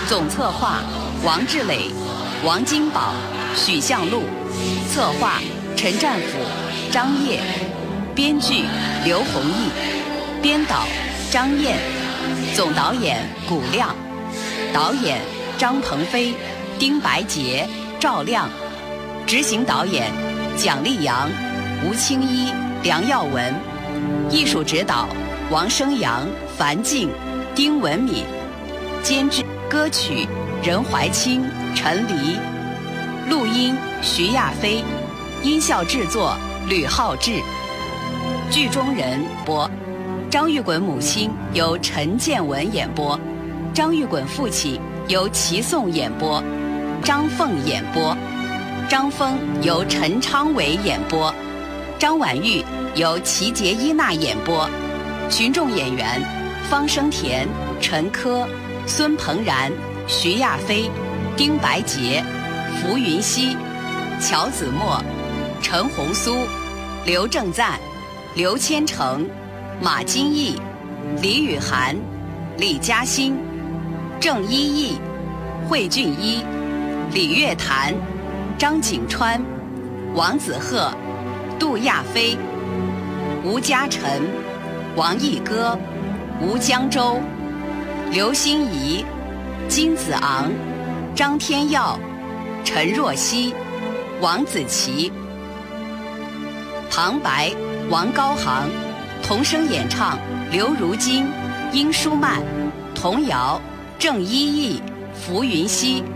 总策划王志磊、王金宝、许向路，策划陈占甫、张烨，编剧刘弘毅，编导张燕，总导演古亮，导演张鹏飞、丁白洁、赵亮，执行导演蒋丽阳、吴清一、梁耀文，艺术指导王生阳、樊静、丁文敏，监制歌曲任怀清、陈黎，录音徐亚飞，音效制作吕浩志。剧中人播张玉滚母亲由陈建文演播，张玉滚父亲由齐颂演播，张凤演播，张峰由陈昌伟演播，张婉玉由齐杰伊娜演播。群众演员方生田、陈珂、孙鹏然、徐亚飞、丁白洁、浮云熙、乔子墨、陈红苏、刘正赞、刘千成、马金义、李雨涵、李嘉欣、郑一义、惠俊一、李月潭、张景川、王子鹤、杜亚飞、吴嘉诚、王毅歌、吴江洲、刘欣怡、金子昂、张天耀、陈若曦、王子琪。旁白王高航，童声演唱刘如金、殷舒曼，童谣郑一义、浮云熙。